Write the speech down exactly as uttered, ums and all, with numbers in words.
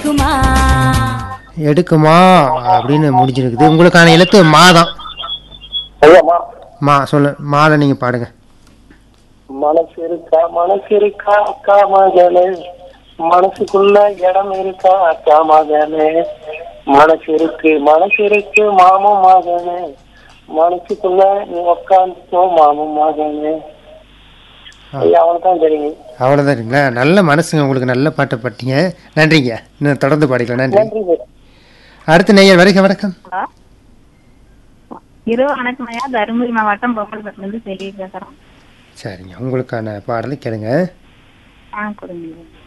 எடுக்குமா எடுக்குமா அப்படின்னு முடிஞ்சிருக்குது. உங்களுக்கான எழுத்து மா தான். ஐயாமா மா சொல்ல மாலை நீங்க பாடுங்க. மனசு இருக்கா மனசு இருக்கா அக்கா மகனே, மனசுக்குள்ள இடம் இருக்கா அக்கா மகனே, மனசு இருக்கு மனசு இருக்கு மாமன் மகனே, மனசுக்குள்ள நீ உட்காந்துக்கோ மாமன் மகனே. ஐயா அவனுதான் தெரியுங்க. அவ்வளோதானுங்களா? நல்ல மனசுங்க, உங்களுக்கு நல்ல பாட்டை பாட்டீங்க. நன்றிங்க. இன்னும் தொடர்ந்து பாடிக்கலாம். நன்றி. நன்றி. அடுத்த நேயர் வருக. வணக்கம். இரவு வணக்கம் ஐயா. தருமபுரி மாவட்டம் பொம்மல்பட்டில இருந்து செல்வி பேசுறோம். சரிங்க, உங்களுக்கான பாடலை கேளுங்க. ஆ கொடுங்க.